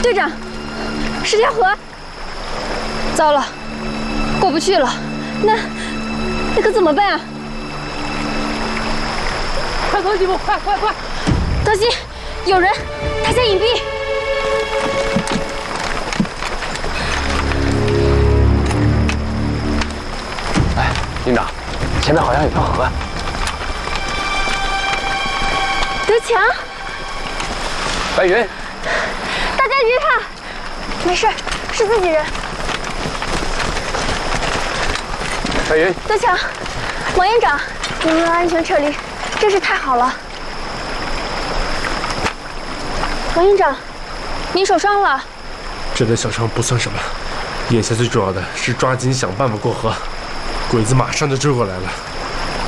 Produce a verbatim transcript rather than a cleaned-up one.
队长，是条河。糟了，过不去了。那那可怎么办啊？ 快走几步，快快快！ 当心，有人，他在隐蔽。 哎，营长，前面好像有条河。 德强， 白云， 大家别怕，没事，是自己人。 白云， 德强，王营长，你们能安全撤离，真是太好了。王营长，您受伤了？ 这点小伤不算什么，眼下最重要的是抓紧想办法过河，鬼子马上就追过来了。